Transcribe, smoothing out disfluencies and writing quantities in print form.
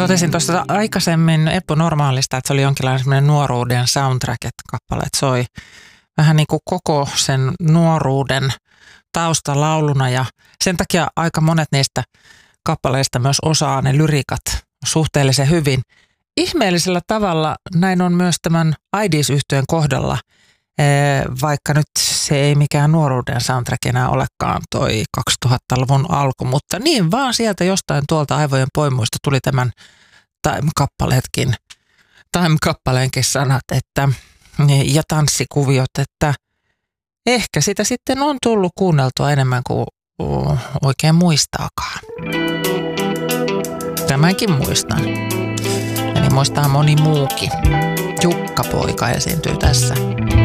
Totesin tuosta aikaisemmin Eppu Normaalista, että se oli jonkinlainen semmoinen nuoruuden soundtrack, että kappaleet soi vähän niin kuin koko sen nuoruuden taustalauluna ja sen takia aika monet niistä kappaleista myös osaa ne lyriikat suhteellisen hyvin. Ihmeellisellä tavalla näin on myös tämän IDs-yhtyeen kohdalla, vaikka nyt se ei mikään nuoruuden soundtrack enää olekaan toi 2000-luvun alku, mutta niin vaan sieltä jostain tuolta aivojen poimuista tuli tämän Time-kappaleenkin sanat ja tanssikuviot, että ehkä sitä sitten on tullut kuunneltua enemmän kuin oikein muistaakaan. Tämänkin muistan. Eli muistaa moni muukin. Jukka-poika esiintyy tässä.